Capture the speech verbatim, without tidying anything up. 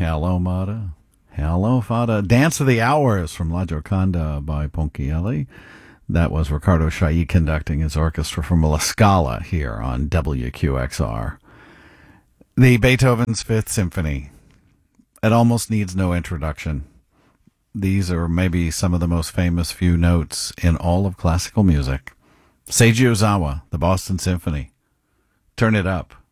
Hello, Mata. Hello, Fada. Dance of the Hours from La Gioconda by Ponchielli. That was Riccardo Chailly conducting his orchestra from La Scala here on W Q X R. The Beethoven's Fifth Symphony. It almost needs no introduction. These are maybe some of the most famous few notes in all of classical music. Seiji Ozawa, the Boston Symphony. Turn it up.